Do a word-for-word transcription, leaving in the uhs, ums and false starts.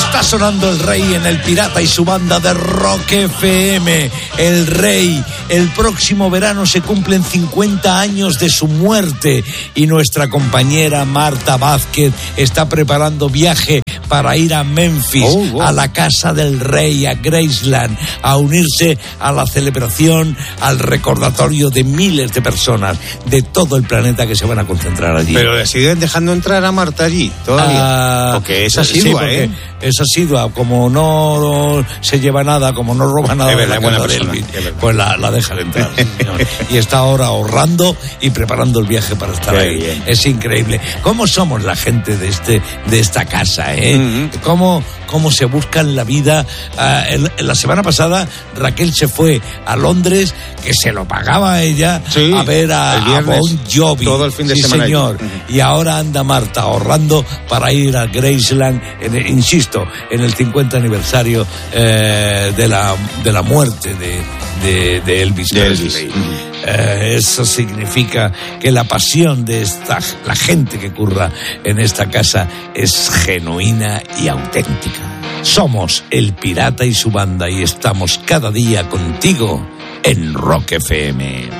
Está sonando el Rey en El Pirata y su banda de Rock F M. El Rey, el próximo verano se cumplen cincuenta años de su muerte y nuestra compañera Marta Vázquez está preparando viaje para ir a Memphis, oh, wow. a la Casa del Rey, a Graceland, a unirse a la celebración, al recordatorio de miles de personas de todo el planeta que se van a concentrar allí. Pero le siguen dejando entrar a Marta allí todavía, ah, porque es asidua, sí, ¿eh? Es asidua, como no se lleva nada, como no roba nada, es verdad, de la buena casa persona, de Elvis, pues la, la dejan entrar. Y está ahora ahorrando y preparando el viaje para estar Qué ahí. bien. Es increíble. ¿Cómo somos la gente de este de esta casa, eh? Mm-hmm. ¿Cómo, cómo se buscan la vida? Uh, el, la semana pasada Raquel se fue a Londres, que se lo pagaba ella, sí, a ver a, a Bon Jovi. Todo el fin de sí, semana. Señor. Uh-huh. Y ahora anda Marta ahorrando para ir a Graceland, en el, insisto, en el cincuenta aniversario eh, de la de la muerte de, de, de Elvis de Presley. Elvis. Uh-huh. Eh, eso significa que la pasión de esta, la gente que curra en esta casa es genuina y auténtica. Somos El Pirata y su banda y estamos cada día contigo en Rock F M.